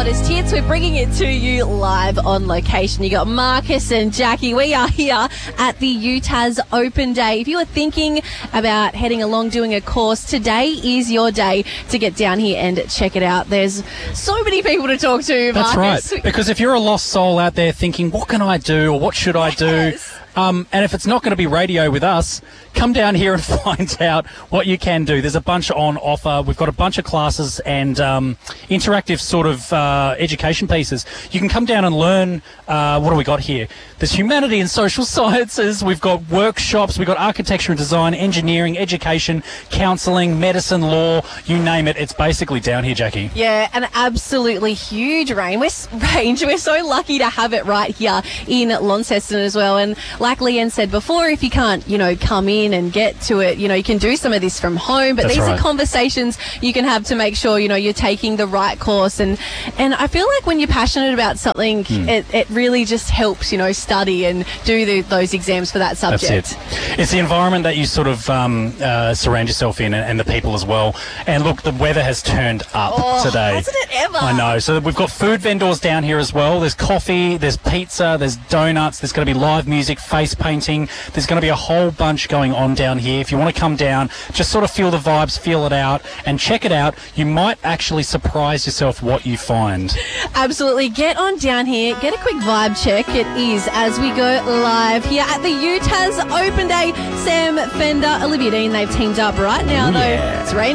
hottest hits. We're bringing it to you live on location. You got Marcus and Jackie. We are here at the UTAS Open Day. If you are thinking about heading along doing a course, today is your day to get down here and check it out. There's so many people to talk to, That's Marcus. right. Because if you're a lost soul out there thinking, what can I do or what should I do? And if it's not going to be radio with us, come down here and find out what you can do. There's a bunch on offer. We've got a bunch of classes and interactive sort of education pieces. You can come down and learn. What do we got here? There's humanity and social sciences. We've got workshops. We've got architecture and design, engineering, education, counselling, medicine, law, you name it. It's basically down here, Jackie. Yeah, an absolutely huge range. We're so lucky to have it right here in Launceston as well. And like Leanne said before, if you can't, come in and get to it, you can do some of this from home. But That's these right. are conversations you can have to make sure, you're taking the right course. And I feel like when you're passionate about something, it really just helps, study and do those exams for that subject. That's it. It's the environment that you sort of surround yourself in and the people as well. And look, the weather has turned up today. Hasn't it ever? I know. So we've got food vendors down here as well. There's coffee, there's pizza, there's donuts, there's going to be live music, face painting. There's going to be a whole bunch going on down here. If you want to come down, just sort of feel the vibes, feel it out, and check it out. You might actually surprise yourself what you find. Absolutely. Get on down here. Get a quick vibe check. It is as we go live here at the UTAS Open Day. Sam Fender, Olivia Dean, they've teamed up right now, though. Yeah. It's raining.